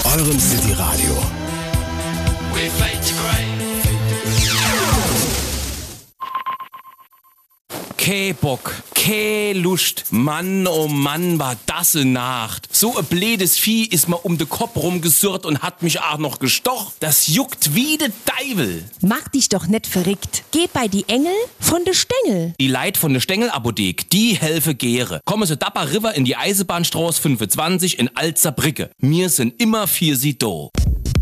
eurem City Radio. We fade to grey. Keh Bock, keh Lust. Mann, oh Mann, war das eine Nacht. So ein blödes Vieh ist mir um den Kopf rumgesurrt und hat mich auch noch gestochen. Das juckt wie de Deivel. Mach dich doch nicht verrückt. Geh bei die Engel von de Stengel. Die Leit von der Stengelapothek, die helfe gäre. Kommen Sie Dapper River in die Eisenbahnstraße 25 in Alzerbrücke. Mir sind immer für Sie da.